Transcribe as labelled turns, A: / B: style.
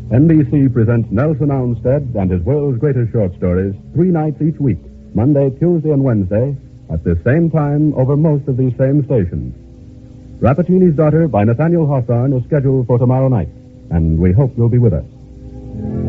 A: NBC presents Nelson Armstead and his world's greatest short stories 3 nights each week, Monday, Tuesday, and Wednesday, at the same time over most of these same stations. Rappaccini's Daughter by Nathaniel Hawthorne is scheduled for tomorrow night, and we hope you'll be with us.